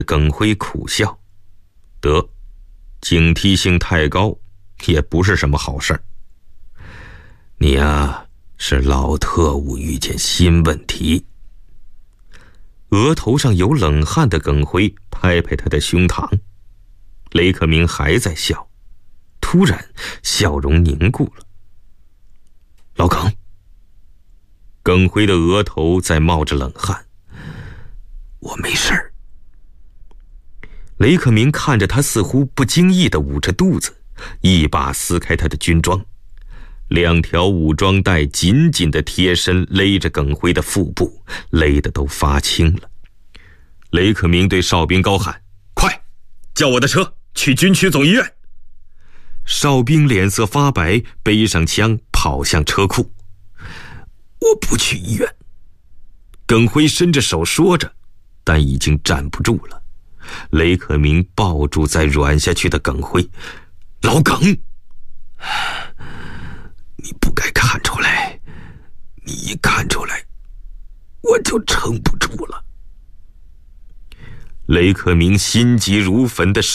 耿辉苦笑，得，警惕性太高也不是什么好事儿。你呀，是老特务遇见新问题。额头上有冷汗的耿辉拍拍他的胸膛。雷克明还在笑，突然笑容凝固了。老耿。耿辉的额头在冒着冷汗。我没事儿。雷克明看着他似乎不经意地捂着肚子，一把撕开他的军装，两条武装带紧紧地贴身勒着耿辉的腹部，勒得都发青了。雷克明对哨兵高喊：快，叫我的车去军区总医院。哨兵脸色发白，背上枪跑向车库。我不去医院。耿辉伸着手说着，但已经站不住了。雷克明抱住在软下去的耿辉。老耿，你不该看出来，你一看出来我就撑不住了。雷克明心急如焚地